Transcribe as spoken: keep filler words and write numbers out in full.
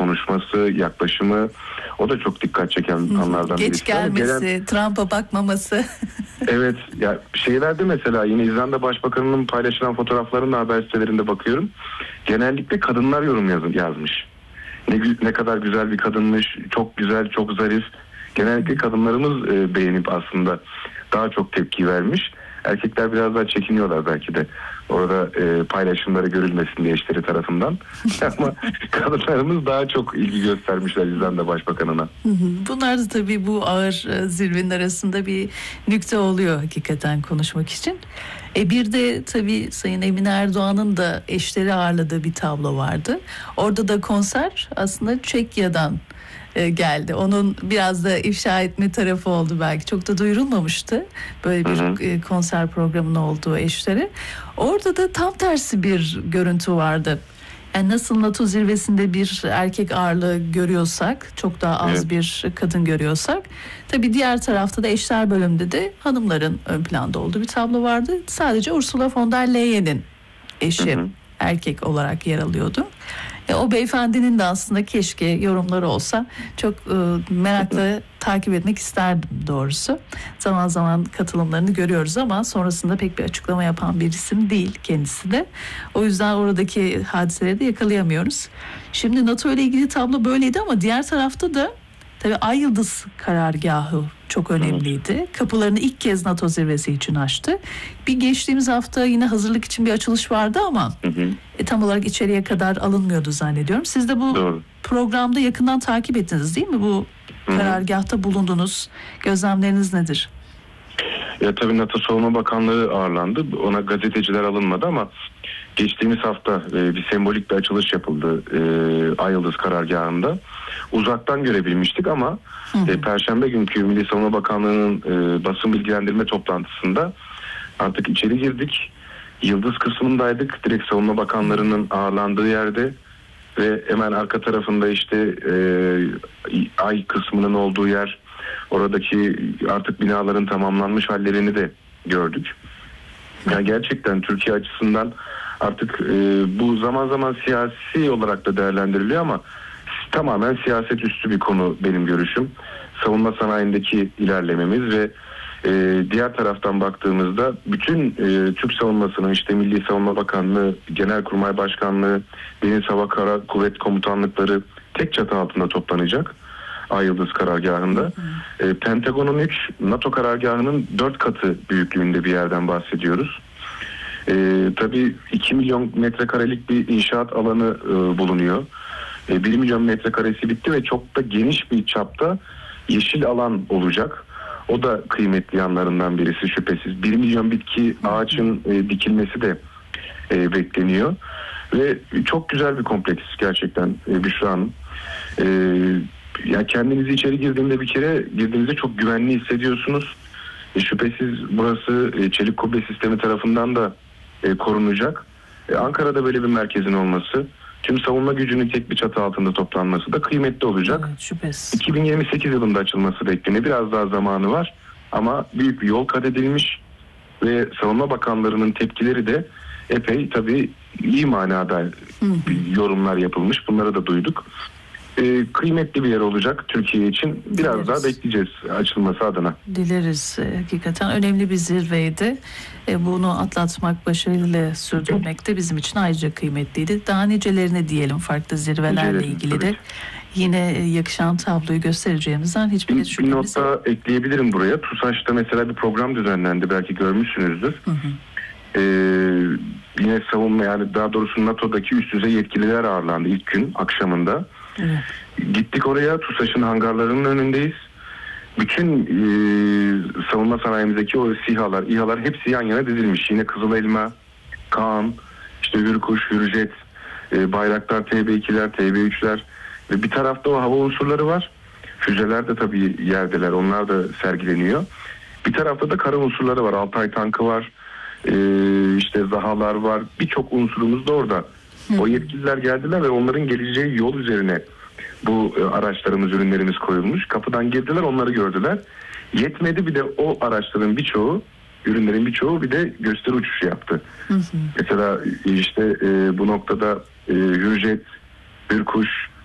konuşması, yaklaşımı, o da çok dikkat çeken anlardan birisi. Geç gelmesi, gelen... Trump'a bakmaması. Evet, ya şeylerde mesela yine İzlanda Başbakanı'nın paylaşılan fotoğraflarında haber sitelerinde bakıyorum. Genellikle kadınlar yorum yaz, yazmış. Ne, ne kadar güzel bir kadınmış, çok güzel, çok zarif. Genellikle kadınlarımız e, beğenip aslında daha çok tepki vermiş. Erkekler biraz daha çekiniyorlar belki de. Orada e, paylaşımları görülmesin diye eşleri tarafından. Ama kadınlarımız daha çok ilgi göstermişler İzlanda Başbakanı'na. Bunlar da tabii bu ağır zirvenin arasında bir nükte oluyor hakikaten konuşmak için. E bir de tabii Sayın Emine Erdoğan'ın da eşleri ağırladığı bir tablo vardı. Orada da konser aslında Çekya'dan geldi. Onun biraz da ifşa etme tarafı oldu belki. Çok da duyurulmamıştı böyle bir hı hı. konser programının olduğu eşleri. Orada da tam tersi bir görüntü vardı. Yani nasıl NATO zirvesinde bir erkek ağırlığı görüyorsak, çok daha az evet. bir kadın görüyorsak, tabii diğer tarafta da eşler bölümünde de hanımların ön planda olduğu bir tablo vardı. Sadece Ursula von der Leyen'in eşi hı hı. erkek olarak yer alıyordu. E, o beyefendinin de aslında keşke yorumları olsa çok e, merakla takip etmek isterdim doğrusu. Zaman zaman katılımlarını görüyoruz ama sonrasında pek bir açıklama yapan bir isim değil kendisi de. O yüzden oradaki hadiseleri de yakalayamıyoruz. Şimdi NATO ile ilgili tablo böyleydi ama diğer tarafta da tabii Ay Yıldız karargahı çok önemliydi. Kapılarını ilk kez NATO zirvesi için açtı. Bir geçtiğimiz hafta yine hazırlık için bir açılış vardı ama hı hı. E, tam olarak içeriye kadar alınmıyordu zannediyorum. Siz de bu Doğru. programda yakından takip ettiniz değil mi? Bu hı hı. karargahta bulundunuz. Gözlemleriniz nedir? Ya tabii NATO Savunma Bakanlığı ağırlandı. Ona gazeteciler alınmadı ama geçtiğimiz hafta e, bir sembolik bir açılış yapıldı e, Ay Yıldız karargahında. Uzaktan görebilmiştik ama hı hı. E, Perşembe günkü Milli Savunma Bakanlığı'nın e, basın bilgilendirme toplantısında artık içeri girdik. Yıldız kısmındaydık. Direkt Savunma Bakanlarının ağırlandığı yerde ve hemen arka tarafında işte e, Ay kısmının olduğu yer, oradaki artık binaların tamamlanmış hallerini de gördük. Yani gerçekten Türkiye açısından artık e, bu zaman zaman siyasi olarak da değerlendiriliyor ama tamamen siyaset üstü bir konu benim görüşüm. Savunma sanayindeki ilerlememiz ve e, diğer taraftan baktığımızda bütün e, Türk savunmasının işte Milli Savunma Bakanlığı, Genelkurmay Başkanlığı, Deniz Hava Kara Kuvvet Komutanlıkları tek çatı altında toplanacak. Ay Yıldız karargahında. E, Pentagon'un üç, NATO karargahının dört katı büyüklüğünde bir yerden bahsediyoruz. E, tabii iki milyon metrekarelik bir inşaat alanı e, bulunuyor. E, bir milyon metrekaresi bitti ve çok da geniş bir çapta yeşil alan olacak. O da kıymetli yanlarından birisi şüphesiz. bir milyon bitki ağaçın e, dikilmesi de e, bekleniyor. Ve çok güzel bir kompleks gerçekten e, Büşra Hanım. E, Ya kendinizi içeri girdiğinde bir kere girdiğinizde çok güvenli hissediyorsunuz. E, şüphesiz burası e, çelik kubbe sistemi tarafından da e, korunacak. E, Ankara'da böyle bir merkezin olması, tüm savunma gücünün tek bir çatı altında toplanması da kıymetli olacak. Evet, şüphesiz. iki bin yirmi sekiz yılında açılması bekleniyor. Biraz daha zamanı var ama büyük bir yol kat edilmiş ve savunma bakanlarının tepkileri de epey tabii iyi manada hı hı. yorumlar yapılmış. Bunları da duyduk. E, kıymetli bir yer olacak Türkiye için. Biraz Dileriz. daha bekleyeceğiz açılması adına. Dileriz. E, hakikaten önemli bir zirveydi. E, bunu atlatmak, başarıyla sürdürmek de bizim için ayrıca kıymetliydi. Daha nicelerini diyelim farklı zirvelerle Nicelerini, ilgili de yine yakışan tabloyu göstereceğimizden hiçbir şüphemiz yok. Bir nokta ekleyebilirim buraya. TUSAŞ'ta mesela bir program düzenlendi. Belki görmüşsünüzdür. Hı hı. Ee, yine savunma yani daha doğrusu NATO'daki üst düzey yetkililer ağırlandı ilk gün akşamında. Evet. Gittik oraya, TUSAŞ'ın hangarlarının önündeyiz. Bütün e, savunma sanayimizdeki o SİHA'lar, İHA'lar hepsi yan yana dizilmiş. Yine Kızıl Elma, Kaan, işte Hürkuş, Hürjet, e, Bayraktar T B ikiler, T B üçler ve bir tarafta o hava unsurları var. Füzeler de tabii yerdeler, onlar da sergileniyor. Bir tarafta da kara unsurları var, Altay tankı var, e, işte ZAHA'lar var, birçok unsurumuz da orada. O yetkililer geldiler ve onların geleceği yol üzerine bu araçlarımız, ürünlerimiz koyulmuş. Kapıdan girdiler, onları gördüler. Yetmedi, bir de o araçların birçoğu, ürünlerin birçoğu bir de gösteri uçuşu yaptı. Hı hı. Mesela işte e, bu noktada e, Hürjet, Hürkuş,